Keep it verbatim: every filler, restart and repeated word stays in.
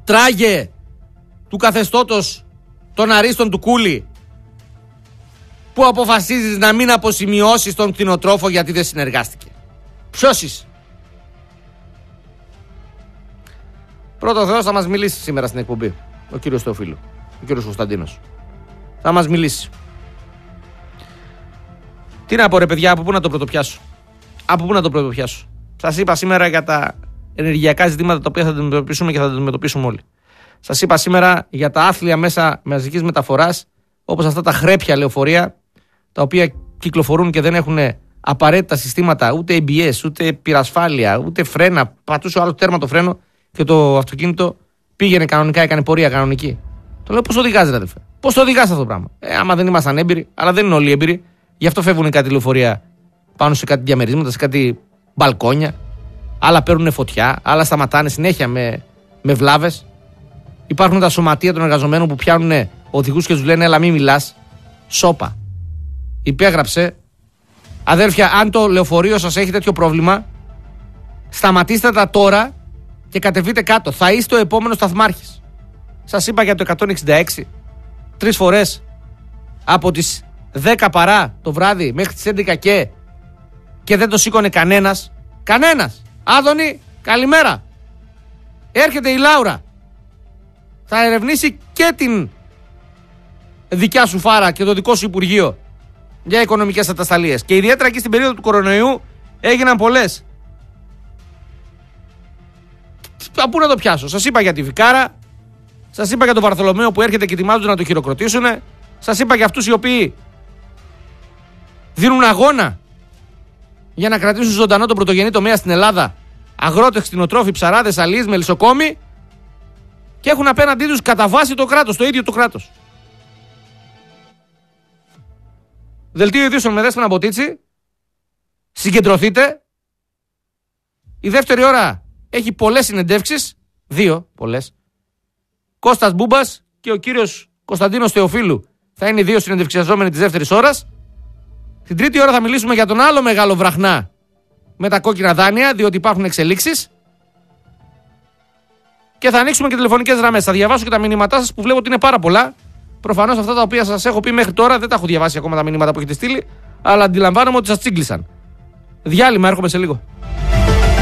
τράγε του καθεστώτος των αρίστων του Κούλη, που αποφασίζεις να μην αποσημειώσεις τον κτηνοτρόφο γιατί δεν συνεργάστηκε? Ποιος είσαι? Πρώτο Θεός θα μας μιλήσει σήμερα στην εκπομπή ο κύριος Θεοφίλου, ο κύριος Κωνσταντίνος. Θα μας μιλήσει. Τι να πω ρε παιδιά, από πού να το πρωτοπιάσω? Από πού να το πρωτοπιάσω? Σας είπα σήμερα για τα ενεργειακά ζητήματα τα οποία θα αντιμετωπίσουμε και θα τα αντιμετωπίσουμε όλοι. Σας είπα σήμερα για τα άθλια μέσα μαζικής μεταφοράς, όπως αυτά τα χρέπια λεωφορεία, τα οποία κυκλοφορούν και δεν έχουν απαραίτητα συστήματα, ούτε έι μπι ες, ούτε πυρασφάλεια, ούτε φρένα. Πατούσε ο άλλος τέρμα το φρένο και το αυτοκίνητο πήγαινε κανονικά, έκανε πορεία κανονική. Το λέω, πώς το οδηγάς, ρε αδελφέ? Πώς το οδηγάς αυτό το πράγμα? Ε, άμα δεν ήμασταν έμπειροι, αλλά δεν είναι όλοι έμπειροι, γι' αυτό φεύγουν κάτι λεωφορεία πάνω σε κάτι διαμερίσματα, σε κάτι μπαλκόνια. Άλλα παίρνουν φωτιά, άλλα σταματάνε συνέχεια με, με βλάβες. Υπάρχουν τα σωματεία των εργαζομένων που πιάνουν οδηγούς και τους λένε, έλα μην μιλάς. Σόπα. Υπέγραψε. Αδέρφια, αν το λεωφορείο σας έχει τέτοιο πρόβλημα, σταματήστε τα τώρα και κατεβείτε κάτω. Θα είστε ο επόμενος σταθμάρχης. Σας είπα για το εκατόν εξήντα έξι. Τρεις φορές από τις δέκα παρά το βράδυ μέχρι τις έντεκα και και δεν το σήκωνε κανένας. Κανένας. Άδωνη, καλημέρα. Έρχεται η Λάουρα. Θα ερευνήσει και την δικιά σου φάρα και το δικό σου Υπουργείο για οικονομικές ατασταλίες. Και ιδιαίτερα εκεί στην περίοδο του κορονοϊού έγιναν πολλές. Πού να το πιάσω? Σας είπα για τη Βικάρα. Σας είπα για τον Βαρθολομαίο που έρχεται και ετοιμάζονται να το χειροκροτήσουν. Σας είπα για αυτούς οι οποίοι δίνουν αγώνα για να κρατήσουν ζωντανό τον πρωτογενή τομέα στην Ελλάδα. Αγρότες, κτηνοτρόφοι, ψαράδες, αλείς, μελισσοκόμοι. Και έχουν απέναντί τους κατά βάση το κράτος, το ίδιο το κράτος. Δελτίο ειδήσεων με Δέσποινα Μποτίτσι. Συγκεντρωθείτε. Η δεύτερη ώρα έχει πολλές συνεντεύξεις. Δύο πολλές. Κώστας Μπούμπας και ο κύριος Κωνσταντίνος Θεοφίλου θα είναι οι δύο συνεντευξιαζόμενοι της δεύτερης ώρας. Την τρίτη ώρα θα μιλήσουμε για τον άλλο μεγάλο βραχνά με τα κόκκινα δάνεια, διότι υπάρχουν εξελίξεις. Και θα ανοίξουμε και τηλεφωνικές γραμμές. Θα διαβάσω και τα μηνύματά σας που βλέπω ότι είναι πάρα πολλά. Προφανώς αυτά τα οποία σας έχω πει μέχρι τώρα δεν τα έχω διαβάσει ακόμα τα μηνύματα που έχετε στείλει, αλλά αντιλαμβάνομαι ότι σας τσίγκλισαν. Διάλειμμα, έρχομαι σε λίγο.